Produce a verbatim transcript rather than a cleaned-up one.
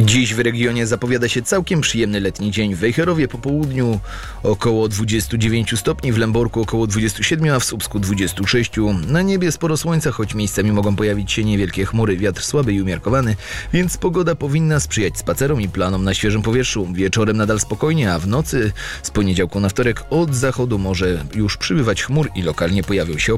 Dziś w regionie zapowiada się całkiem przyjemny letni dzień. W Wejherowie po południu około dwadzieścia dziewięć stopni, w Lęborku około dwadzieścia siedem, a w Słupsku dwadzieścia sześć. Na niebie sporo słońca, choć miejscami mogą pojawić się niewielkie chmury. Wiatr słaby i umiarkowany, więc pogoda powinna sprzyjać spacerom i planom na świeżym powietrzu. Wieczorem nadal spokojnie, a w nocy z poniedziałku na wtorek od zachodu może już przybywać chmur i lokalnie pojawią się